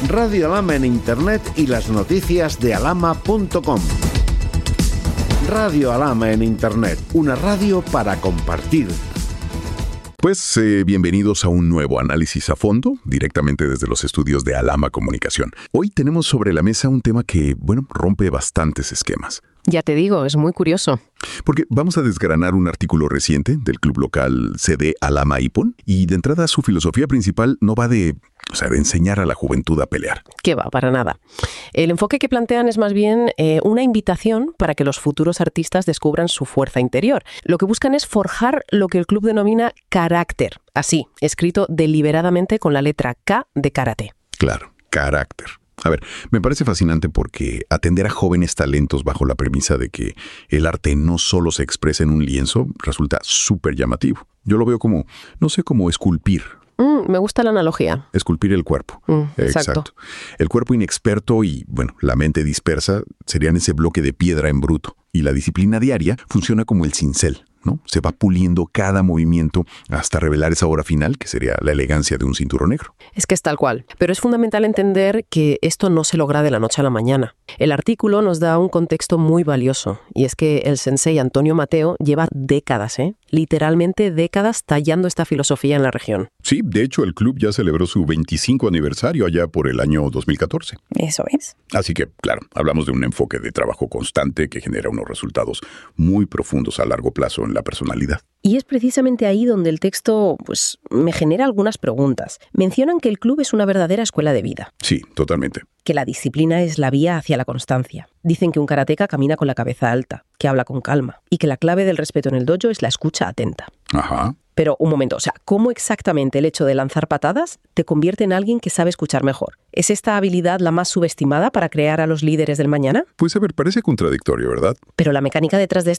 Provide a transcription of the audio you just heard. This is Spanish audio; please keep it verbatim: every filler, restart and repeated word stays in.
Radio Alhama en Internet y las noticias de alhama punto com. Radio Alhama en Internet, una radio para compartir. Pues eh, bienvenidos a un nuevo análisis a fondo, directamente desde los estudios de Alhama Comunicación. Hoy tenemos sobre la mesa un tema que, bueno, rompe bastantes esquemas. Ya te digo, es muy curioso. Porque vamos a desgranar un artículo reciente del club local C D Alhama Ipon, y de entrada su filosofía principal no va de, o sea, de enseñar a la juventud a pelear. ¿Qué va? Para nada. El enfoque que plantean es más bien eh, una invitación para que los futuros artistas descubran su fuerza interior. Lo que buscan es forjar lo que el club denomina carácter, así, escrito deliberadamente con la letra K de karate. Claro, carácter. A ver, me parece fascinante porque atender a jóvenes talentos bajo la premisa de que el arte no solo se expresa en un lienzo resulta súper llamativo. Yo lo veo como, no sé, como esculpir. Mm, me gusta la analogía. Esculpir el cuerpo. Mm, exacto. Exacto. El cuerpo inexperto y, bueno, la mente dispersa serían ese bloque de piedra en bruto. Y la disciplina diaria funciona como el cincel, ¿no? Se va puliendo cada movimiento hasta revelar esa hora final, que sería la elegancia de un cinturón negro. Es que es tal cual. Pero es fundamental entender que esto no se logra de la noche a la mañana. El artículo nos da un contexto muy valioso, y es que el sensei Antonio Mateo lleva décadas, ¿eh? literalmente décadas tallando esta filosofía en la región. Sí, de hecho el club ya celebró su veinticinco aniversario allá por el año dos mil catorce. Eso es. Así que, claro, hablamos de un enfoque de trabajo constante que genera unos resultados muy profundos a largo plazo en la personalidad. Y es precisamente ahí donde el texto, pues, me genera algunas preguntas. Mencionan que el club es una verdadera escuela de vida. Sí, totalmente. Que la disciplina es la vía hacia la constancia. Dicen que un karateka camina con la cabeza alta, que habla con calma, y que la clave del respeto en el dojo es la escucha atenta. Ajá. Pero un momento, o sea, ¿cómo exactamente el hecho de lanzar patadas te convierte en alguien que sabe escuchar mejor? ¿Es esta habilidad la más subestimada para crear a los líderes del mañana? Pues a ver, parece contradictorio, ¿verdad? Pero la mecánica detrás de